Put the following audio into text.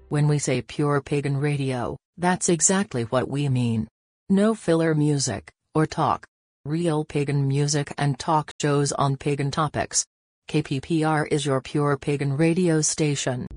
When we say pure pagan radio, that's exactly what we mean. No filler music, or talk. Real pagan music and talk shows on pagan topics. KPPR is your pure pagan radio station.